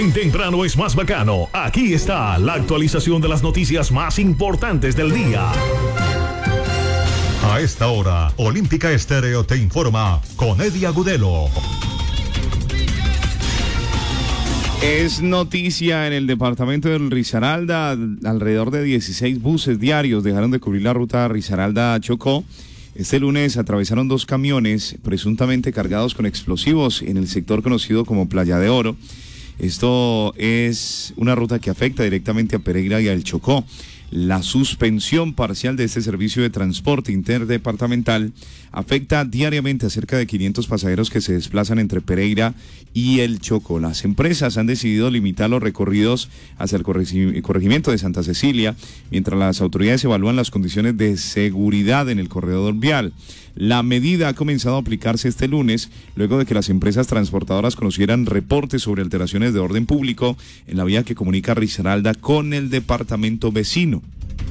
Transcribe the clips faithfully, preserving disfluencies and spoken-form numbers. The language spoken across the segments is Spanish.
Bien temprano es más bacano. Aquí está la actualización de las noticias más importantes del día. A esta hora, Olímpica Estéreo te informa con Eddie Agudelo. Es noticia en el departamento de Risaralda. Alrededor de dieciséis buses diarios dejaron de cubrir la ruta Risaralda-Chocó. Este lunes atravesaron dos camiones presuntamente cargados con explosivos en el sector conocido como Playa de Oro. Esto es una ruta que afecta directamente a Pereira y al Chocó. La suspensión parcial de este servicio de transporte interdepartamental afecta diariamente a cerca de quinientos pasajeros que se desplazan entre Pereira y el Chocó. Las empresas han decidido limitar los recorridos hacia el corregimiento de Santa Cecilia, mientras las autoridades evalúan las condiciones de seguridad en el corredor vial. La medida ha comenzado a aplicarse este lunes, luego de que las empresas transportadoras conocieran reportes sobre alteraciones de orden público en la vía que comunica Risaralda con el departamento vecino.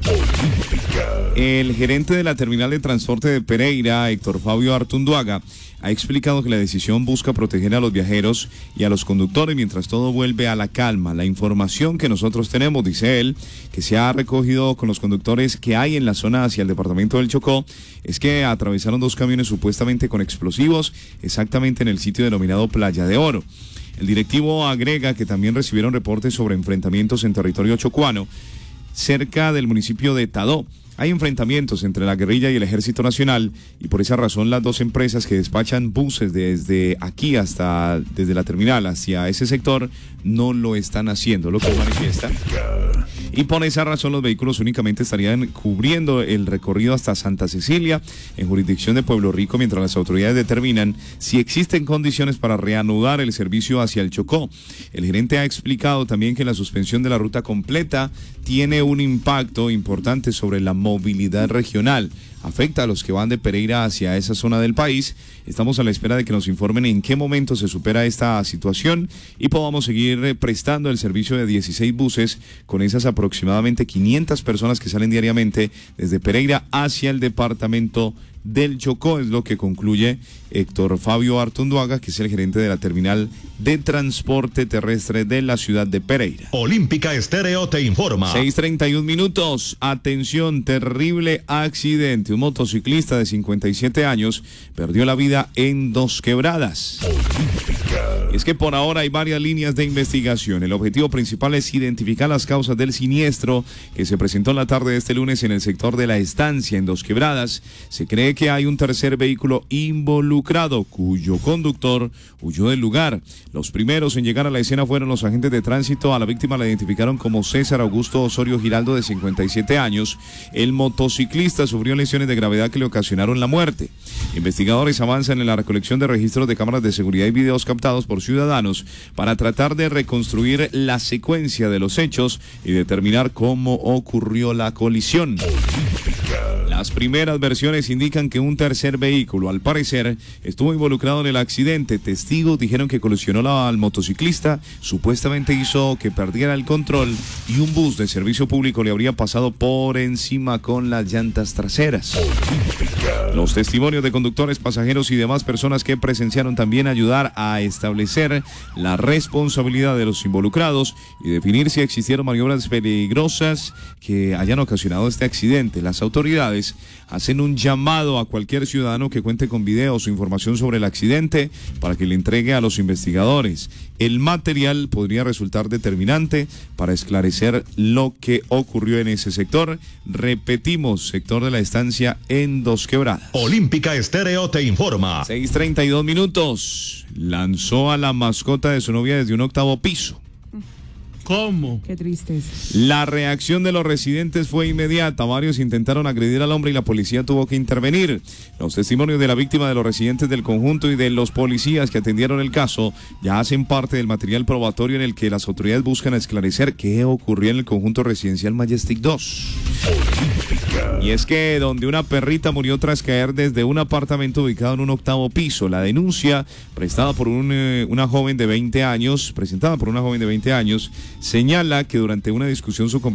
El gerente de la terminal de transporte de Pereira, Héctor Fabio Artunduaga, ha explicado que la decisión busca proteger a los viajeros y a los conductores mientras todo vuelve a la calma. La información que nosotros tenemos, dice él, que se ha recogido con los conductores que hay en la zona hacia el departamento del Chocó, es que atravesaron dos camiones supuestamente con explosivos, exactamente en el sitio denominado Playa de Oro. El directivo agrega que también recibieron reportes sobre enfrentamientos en territorio chocuano, cerca del municipio de Tadó. Hay enfrentamientos entre la guerrilla y el Ejército Nacional y por esa razón las dos empresas que despachan buses desde aquí hasta, desde la terminal hacia ese sector, no lo están haciendo, lo que manifiesta. Y por esa razón los vehículos únicamente estarían cubriendo el recorrido hasta Santa Cecilia, en jurisdicción de Pueblo Rico, mientras las autoridades determinan si existen condiciones para reanudar el servicio hacia el Chocó. El gerente ha explicado también que la suspensión de la ruta completa tiene un impacto importante sobre la movilidad regional. Afecta a los que van de Pereira hacia esa zona del país. Estamos a la espera de que nos informen en qué momento se supera esta situación y podamos seguir prestando el servicio de dieciséis buses con esas aproximadamente quinientas personas que salen diariamente desde Pereira hacia el departamento del Chocó, es lo que concluye Héctor Fabio Artunduaga, que es el gerente de la terminal de transporte terrestre de la ciudad de Pereira. Olímpica Estéreo te informa. seis treinta y un minutos. Atención, terrible accidente. Un motociclista de cincuenta y siete años perdió la vida en Dos Quebradas. Es que por ahora hay varias líneas de investigación. El objetivo principal es identificar las causas del siniestro que se presentó en la tarde de este lunes en el sector de La Estancia, en Dos Quebradas. Se cree que hay un tercer vehículo involucrado, cuyo conductor huyó del lugar. Los primeros en llegar a la escena fueron los agentes de tránsito. A la víctima la identificaron como César Augusto Osorio Giraldo, de cincuenta y siete años. El motociclista sufrió lesiones de gravedad que le ocasionaron la muerte. Investigadores avanzan en la recolección de registros de cámaras de seguridad y videos captados por ciudadanos para tratar de reconstruir la secuencia de los hechos y determinar cómo ocurrió la colisión. Las primeras versiones indican que un tercer vehículo, al parecer, estuvo involucrado en el accidente. Testigos dijeron que colisionó al motociclista, supuestamente hizo que perdiera el control y un bus de servicio público le habría pasado por encima con las llantas traseras. Los testimonios de conductores, pasajeros y demás personas que presenciaron también ayudar a establecer la responsabilidad de los involucrados y definir si existieron maniobras peligrosas que hayan ocasionado este accidente. Las autoridades hacen un llamado a cualquier ciudadano que cuente con videos o información sobre el accidente para que le entregue a los investigadores. El material podría resultar determinante para esclarecer lo que ocurrió en ese sector. Repetimos, sector de La Estancia en Dos Quebradas. Olímpica Estéreo te informa. seis treinta y dos minutos. Lanzó a la mascota de su novia desde un octavo piso. ¿Cómo? Qué tristeza. La reacción de los residentes fue inmediata. Varios intentaron agredir al hombre y la policía tuvo que intervenir. Los testimonios de la víctima, de los residentes del conjunto y de los policías que atendieron el caso ya hacen parte del material probatorio en el que las autoridades buscan esclarecer qué ocurrió en el conjunto residencial Majestic dos. Y es que donde una perrita murió tras caer desde un apartamento ubicado en un octavo piso. La denuncia prestada por un, eh, una joven de veinte años, presentada por una joven de veinte años, señala que durante una discusión su